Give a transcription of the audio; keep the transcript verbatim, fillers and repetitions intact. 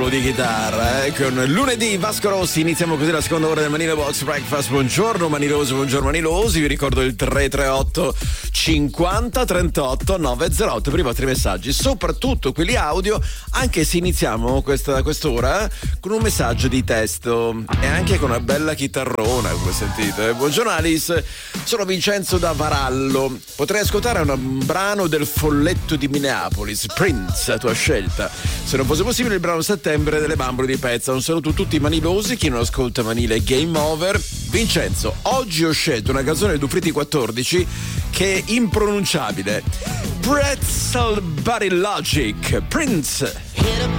di chitarra, eh? Con lunedì Vasco Rossi iniziamo così la seconda ora del Manilo Box Breakfast. Buongiorno Manilosi, buongiorno Manilosi. Vi ricordo il tre tre otto cinquanta trentotto novecentootto per i vostri messaggi, soprattutto quelli audio, anche se iniziamo questa quest'ora con un messaggio di testo e anche con una bella chitarrona, come sentite. Buongiorno Alice, sono Vincenzo da Varallo, potrei ascoltare un brano del Folletto di Minneapolis, Prince, a tua scelta. Se non fosse possibile il brano Settembre delle Bambole di Pezza. Un saluto a tutti i manilosi, chi non ascolta Manile Game Over. Vincenzo, oggi ho scelto una canzone del Dufriti quattordici che è impronunciabile. Pretzel Body Logic, Prince.